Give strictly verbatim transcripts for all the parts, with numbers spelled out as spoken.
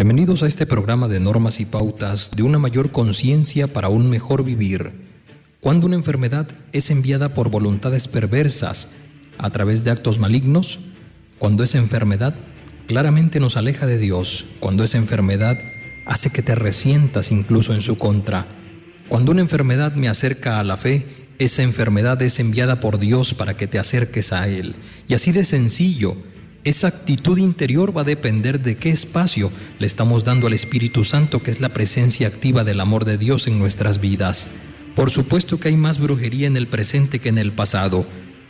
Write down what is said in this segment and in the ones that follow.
Bienvenidos a este programa de normas y pautas de una mayor conciencia para un mejor vivir. Cuando una enfermedad es enviada por voluntades perversas a través de actos malignos, cuando esa enfermedad claramente nos aleja de Dios, cuando esa enfermedad hace que te resientas incluso en su contra, cuando una enfermedad me acerca a la fe, esa enfermedad es enviada por Dios para que te acerques a Él. Y así de sencillo, esa actitud interior va a depender de qué espacio le estamos dando al Espíritu Santo, que es la presencia activa del amor de Dios en nuestras vidas. Por supuesto que hay más brujería en el presente que en el pasado.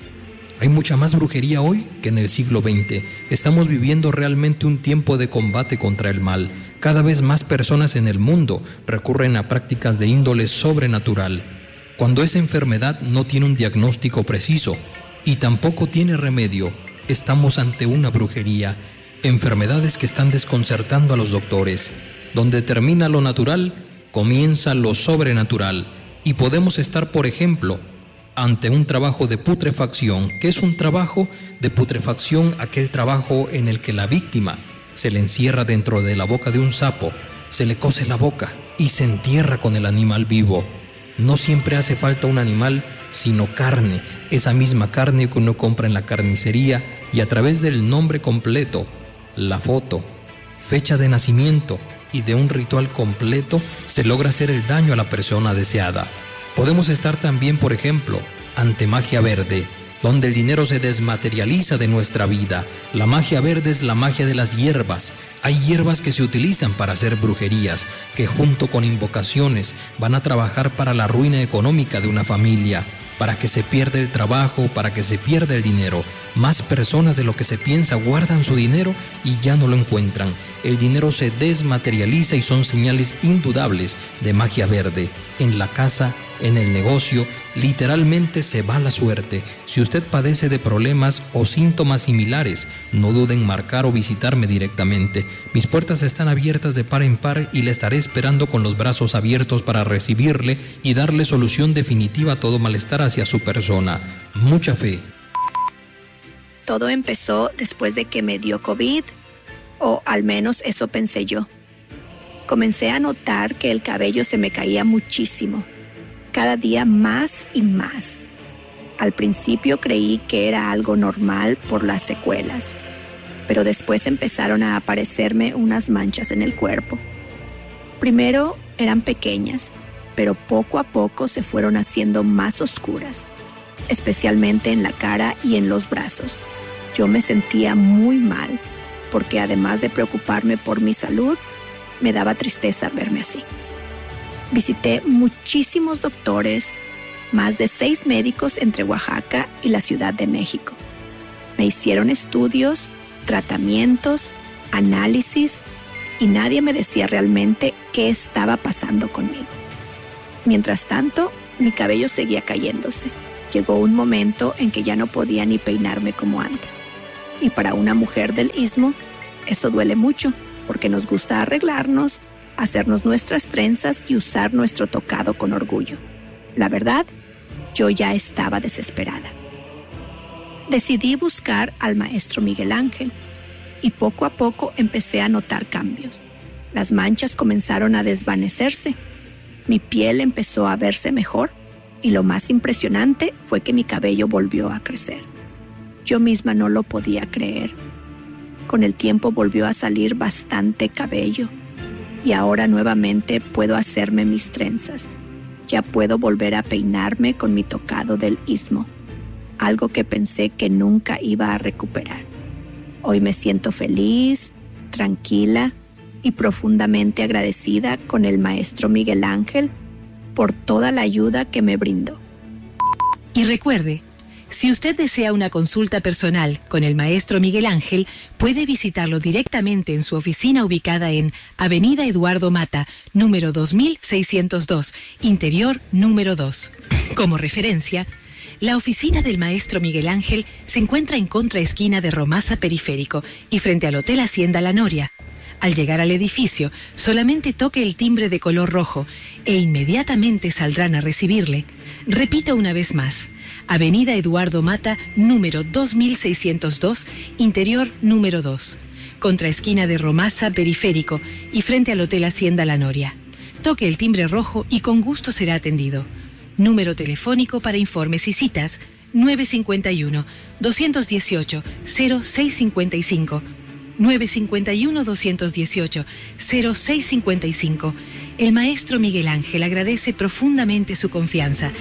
Hay mucha más brujería hoy que en el siglo veinte. Estamos viviendo realmente un tiempo de combate contra el mal. Cada vez más personas en el mundo recurren a prácticas de índole sobrenatural. Cuando esa enfermedad no tiene un diagnóstico preciso y tampoco tiene remedio, estamos ante una brujería, enfermedades que están desconcertando a los doctores. Donde termina lo natural, comienza lo sobrenatural. Y podemos estar, por ejemplo, ante un trabajo de putrefacción. ¿Qué es un trabajo de putrefacción? Aquel trabajo en el que la víctima se le encierra dentro de la boca de un sapo, se le cose la boca y se entierra con el animal vivo. No siempre hace falta un animal, sino carne, esa misma carne que uno compra en la carnicería, y a través del nombre completo, la foto, fecha de nacimiento y de un ritual completo se logra hacer el daño a la persona deseada. Podemos estar también, por ejemplo, ante magia verde, donde el dinero se desmaterializa de nuestra vida. La magia verde es la magia de las hierbas. Hay hierbas que se utilizan para hacer brujerías, que junto con invocaciones van a trabajar para la ruina económica de una familia, para que se pierda el trabajo, para que se pierda el dinero. Más personas de lo que se piensa guardan su dinero y ya no lo encuentran. El dinero se desmaterializa y son señales indudables de magia verde. En la casa, en el negocio, literalmente se va la suerte. Si usted padece de problemas o síntomas similares, no dude en marcar o visitarme directamente. Mis puertas están abiertas de par en par y le estaré esperando con los brazos abiertos para recibirle y darle solución definitiva a todo malestar hacia su persona. Mucha fe. Todo empezó después de que me dio COVID, o al menos eso pensé yo. Comencé a notar que el cabello se me caía muchísimo, cada día más y más. Al principio creí que era algo normal por las secuelas, pero después empezaron a aparecerme unas manchas en el cuerpo. Primero eran pequeñas, pero poco a poco se fueron haciendo más oscuras, especialmente en la cara y en los brazos. Yo me sentía muy mal, porque además de preocuparme por mi salud, me daba tristeza verme así. Visité muchísimos doctores, más de seis médicos entre Oaxaca y la Ciudad de México. Me hicieron estudios, tratamientos, análisis, y nadie me decía realmente qué estaba pasando conmigo. Mientras tanto, mi cabello seguía cayéndose. Llegó un momento en que ya no podía ni peinarme como antes. Y para una mujer del Istmo, eso duele mucho, porque nos gusta arreglarnos, hacernos nuestras trenzas y usar nuestro tocado con orgullo. La verdad, yo ya estaba desesperada. Decidí buscar al maestro Miguel Ángel y poco a poco empecé a notar cambios. Las manchas comenzaron a desvanecerse, mi piel empezó a verse mejor y lo más impresionante fue que mi cabello volvió a crecer. Yo misma no lo podía creer. Con el tiempo volvió a salir bastante cabello y ahora nuevamente puedo hacerme mis trenzas. Ya puedo volver a peinarme con mi tocado del Istmo, algo que pensé que nunca iba a recuperar. Hoy me siento feliz, tranquila y profundamente agradecida con el maestro Miguel Ángel por toda la ayuda que me brindó. Y recuerde, si usted desea una consulta personal con el maestro Miguel Ángel, puede visitarlo directamente en su oficina ubicada en Avenida Eduardo Mata, número dos mil seiscientos dos, interior número dos. Como referencia, la oficina del maestro Miguel Ángel se encuentra en contraesquina de Romasa Periférico y frente al Hotel Hacienda La Noria. Al llegar al edificio, solamente toque el timbre de color rojo e inmediatamente saldrán a recibirle. Repito una vez más. Avenida Eduardo Mata, número dos mil seiscientos dos, interior número dos. contra esquina de Romasa, Periférico y frente al Hotel Hacienda La Noria. Toque el timbre rojo y con gusto será atendido. Número telefónico para informes y citas nueve cinco uno, dos uno ocho, cero seis cinco cinco. nueve cinco uno, dos uno ocho, cero seis cinco cinco. El maestro Miguel Ángel agradece profundamente su confianza.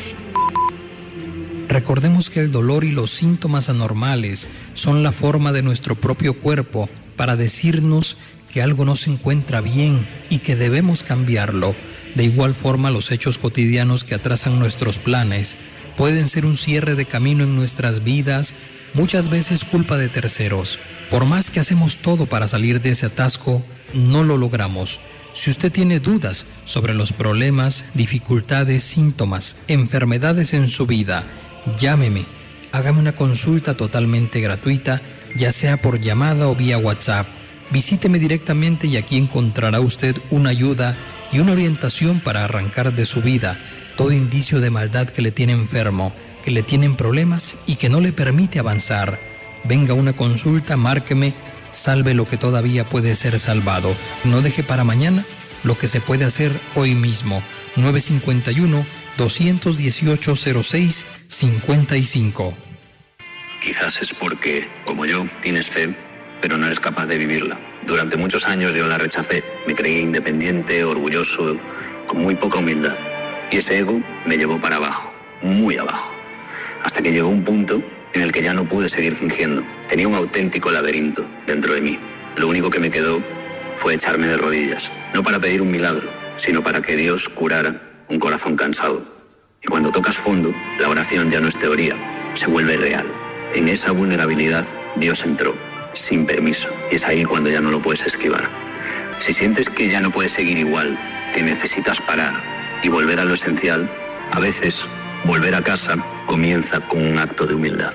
Recordemos que el dolor y los síntomas anormales son la forma de nuestro propio cuerpo para decirnos que algo no se encuentra bien y que debemos cambiarlo. De igual forma, los hechos cotidianos que atrasan nuestros planes pueden ser un cierre de camino en nuestras vidas, muchas veces culpa de terceros. Por más que hacemos todo para salir de ese atasco, no lo logramos. Si usted tiene dudas sobre los problemas, dificultades, síntomas, enfermedades en su vida, llámeme, hágame una consulta totalmente gratuita, ya sea por llamada o vía WhatsApp. Visíteme directamente y aquí encontrará usted una ayuda y una orientación para arrancar de su vida todo indicio de maldad que le tiene enfermo, que le tienen problemas y que no le permite avanzar. Venga a una consulta, márqueme, salve lo que todavía puede ser salvado. No deje para mañana lo que se puede hacer hoy mismo. nueve cinco uno, dos uno ocho, cero seis cinco cinco. Quizás es porque, como yo, tienes fe, pero no eres capaz de vivirla. Durante muchos años yo la rechacé. Me creí independiente, orgulloso, con muy poca humildad. Y ese ego me llevó para abajo, muy abajo. Hasta que llegó un punto en el que ya no pude seguir fingiendo. Tenía un auténtico laberinto dentro de mí. Lo único que me quedó fue echarme de rodillas. No para pedir un milagro, sino para que Dios curara un corazón cansado. Y cuando tocas fondo, la oración ya no es teoría, se vuelve real. En esa vulnerabilidad, Dios entró, sin permiso. Y es ahí cuando ya no lo puedes esquivar. Si sientes que ya no puedes seguir igual, que necesitas parar y volver a lo esencial, a veces volver a casa comienza con un acto de humildad.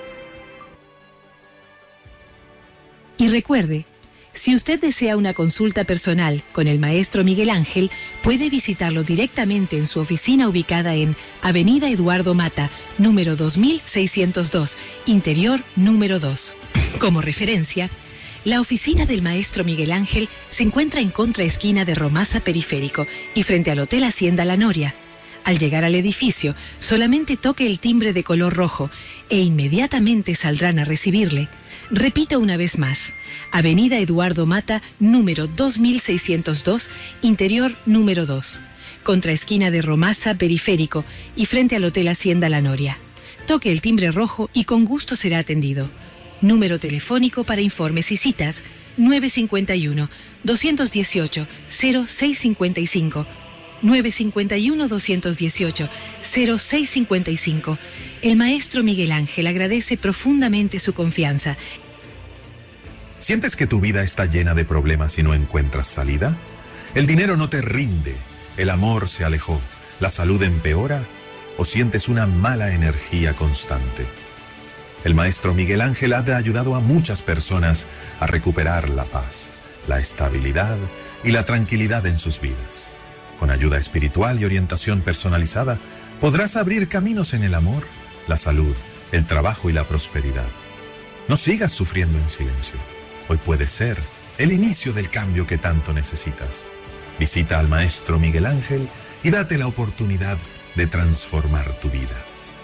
Y recuerde, si usted desea una consulta personal con el maestro Miguel Ángel, puede visitarlo directamente en su oficina ubicada en Avenida Eduardo Mata, número dos mil seiscientos dos, interior número dos. Como referencia, la oficina del maestro Miguel Ángel se encuentra en contraesquina de Romasa, Periférico y frente al Hotel Hacienda La Noria. Al llegar al edificio, solamente toque el timbre de color rojo e inmediatamente saldrán a recibirle. Repito una vez más, Avenida Eduardo Mata, número dos mil seiscientos dos, interior número dos, contraesquina de Romasa, Periférico y frente al Hotel Hacienda La Noria. Toque el timbre rojo y con gusto será atendido. Número telefónico para informes y citas nueve cinco uno, dos uno ocho, cero seis cinco cinco. nueve cinco uno, dos uno ocho, cero seis cinco cinco. El maestro Miguel Ángel agradece profundamente su confianza. ¿Sientes que tu vida está llena de problemas y no encuentras salida? ¿El dinero no te rinde? ¿El amor se alejó? ¿La salud empeora? ¿O sientes una mala energía constante? El maestro Miguel Ángel ha ayudado a muchas personas a recuperar la paz, la estabilidad y la tranquilidad en sus vidas. Con ayuda espiritual y orientación personalizada, podrás abrir caminos en el amor, la salud, el trabajo y la prosperidad. No sigas sufriendo en silencio. Hoy puede ser el inicio del cambio que tanto necesitas. Visita al maestro Miguel Ángel y date la oportunidad de transformar tu vida.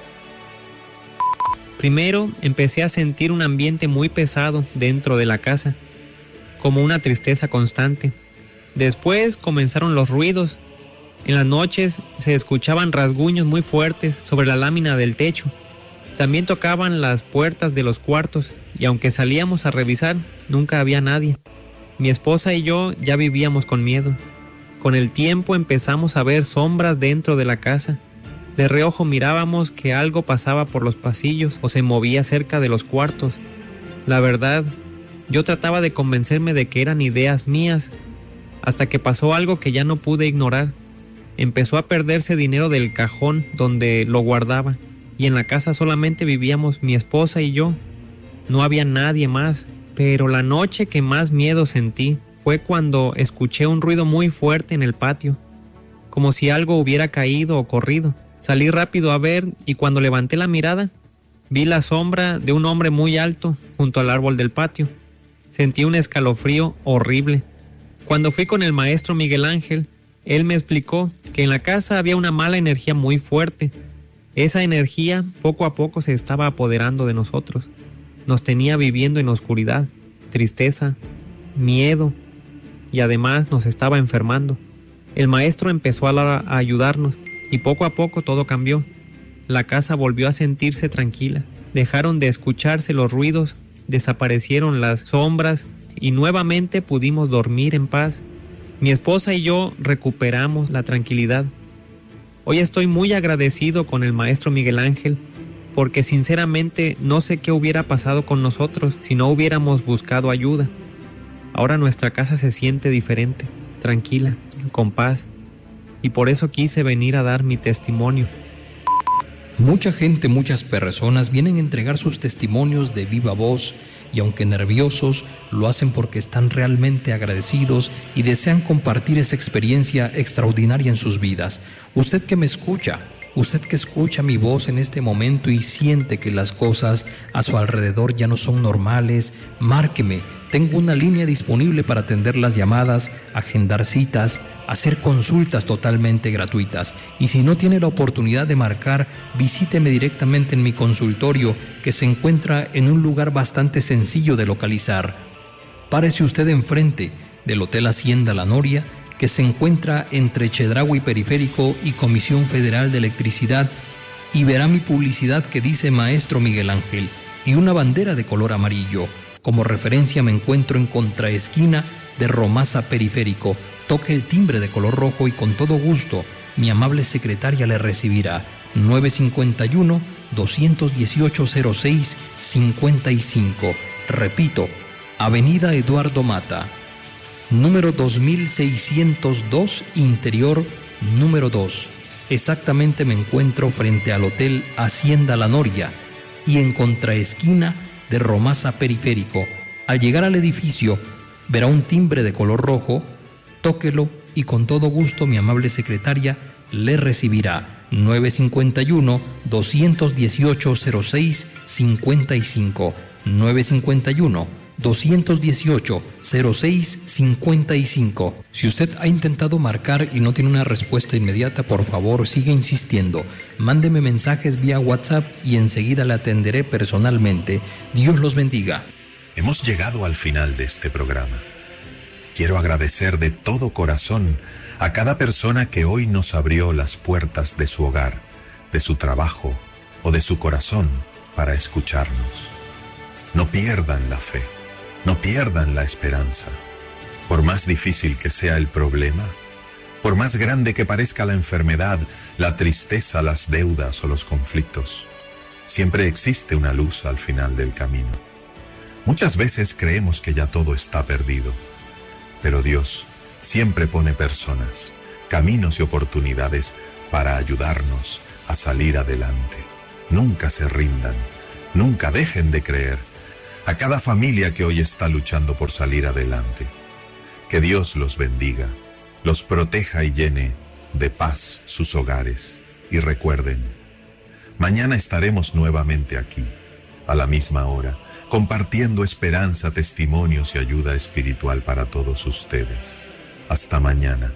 Primero empecé a sentir un ambiente muy pesado dentro de la casa, como una tristeza constante. Después comenzaron los ruidos. En las noches se escuchaban rasguños muy fuertes sobre la lámina del techo. También tocaban las puertas de los cuartos y aunque salíamos a revisar, nunca había nadie. Mi esposa y yo ya vivíamos con miedo. Con el tiempo empezamos a ver sombras dentro de la casa. De reojo mirábamos que algo pasaba por los pasillos o se movía cerca de los cuartos. La verdad, yo trataba de convencerme de que eran ideas mías, hasta que pasó algo que ya no pude ignorar. Empezó a perderse dinero del cajón donde lo guardaba, y en la casa solamente vivíamos mi esposa y yo. No había nadie más, pero la noche que más miedo sentí fue cuando escuché un ruido muy fuerte en el patio, como si algo hubiera caído o corrido. Salí rápido a ver y cuando levanté la mirada, vi la sombra de un hombre muy alto junto al árbol del patio. Sentí un escalofrío horrible. Cuando fui con el maestro Miguel Ángel, él me explicó que en la casa había una mala energía muy fuerte. Esa energía poco a poco se estaba apoderando de nosotros. Nos tenía viviendo en oscuridad, tristeza, miedo y además nos estaba enfermando. El maestro empezó a, la, a ayudarnos y poco a poco todo cambió. La casa volvió a sentirse tranquila. Dejaron de escucharse los ruidos, desaparecieron las sombras y nuevamente pudimos dormir en paz. Mi esposa y yo recuperamos la tranquilidad. Hoy estoy muy agradecido con el maestro Miguel Ángel porque sinceramente no sé qué hubiera pasado con nosotros si no hubiéramos buscado ayuda. Ahora nuestra casa se siente diferente, tranquila, con paz, y por eso quise venir a dar mi testimonio. Mucha gente, muchas personas vienen a entregar sus testimonios de viva voz y aunque nerviosos, lo hacen porque están realmente agradecidos y desean compartir esa experiencia extraordinaria en sus vidas. Usted que me escucha, usted que escucha mi voz en este momento y siente que las cosas a su alrededor ya no son normales, márqueme. Tengo una línea disponible para atender las llamadas, agendar citas, hacer consultas totalmente gratuitas. Y si no tiene la oportunidad de marcar, visíteme directamente en mi consultorio, que se encuentra en un lugar bastante sencillo de localizar. Párese usted enfrente del Hotel Hacienda La Noria, que se encuentra entre Chedraui Periférico y Comisión Federal de Electricidad, y verá mi publicidad que dice Maestro Miguel Ángel y una bandera de color amarillo. Como referencia me encuentro en contraesquina de Romasa Periférico. Toque el timbre de color rojo y con todo gusto mi amable secretaria le recibirá. nueve cinco uno, dos uno ocho, cero seis cinco cinco. Repito, Avenida Eduardo Mata, número dos mil seiscientos dos, interior número dos. Exactamente me encuentro frente al Hotel Hacienda La Noria y en contraesquina de Romasa Periférico. Al llegar al edificio, verá un timbre de color rojo, tóquelo y con todo gusto mi amable secretaria le recibirá. nueve cinco uno, dos uno ocho, cero seis cinco cinco. nueve cinco uno, dos uno ocho, cero seis cinco cinco. Si usted ha intentado marcar y no tiene una respuesta inmediata, por favor siga insistiendo. Mándeme mensajes vía WhatsApp y enseguida le atenderé personalmente. Dios los bendiga. Hemos llegado al final de este programa. Quiero agradecer de todo corazón a cada persona que hoy nos abrió las puertas de su hogar, de su trabajo o de su corazón para escucharnos. No pierdan la fe. No pierdan la esperanza. Por más difícil que sea el problema, por más grande que parezca la enfermedad, la tristeza, las deudas o los conflictos, siempre existe una luz al final del camino. Muchas veces creemos que ya todo está perdido, pero Dios siempre pone personas, caminos y oportunidades para ayudarnos a salir adelante. Nunca se rindan, nunca dejen de creer. A cada familia que hoy está luchando por salir adelante, que Dios los bendiga, los proteja y llene de paz sus hogares. Y recuerden, mañana estaremos nuevamente aquí, a la misma hora, compartiendo esperanza, testimonios y ayuda espiritual para todos ustedes. Hasta mañana.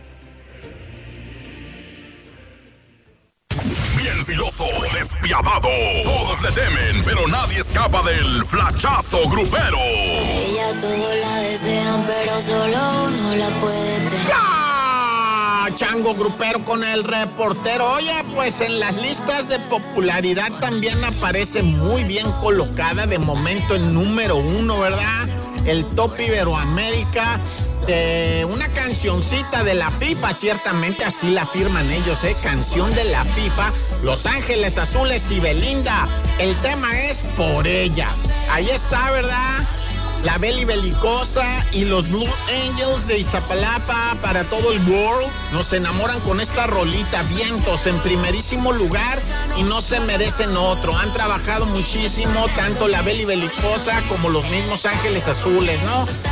Bien filoso, despiadado. Todos le temen, pero nadie escapa del flachazo grupero. Ella todo la desean, pero solo uno la puede tener. ¡Ah! Chango grupero con el reportero. Oye, pues en las listas de popularidad también aparece muy bien colocada de momento en número uno, ¿verdad? El Top Iberoamérica. De una cancioncita de la FIFA, ciertamente así la firman ellos, ¿eh? Canción de la FIFA, Los Ángeles Azules y Belinda. El tema es Por Ella. Ahí está, ¿verdad? La Beli Belicosa y los Blue Angels de Iztapalapa para todo el world nos enamoran con esta rolita. Vientos en primerísimo lugar y no se merecen otro. Han trabajado muchísimo tanto la Beli Belicosa como los mismos Ángeles Azules, ¿no?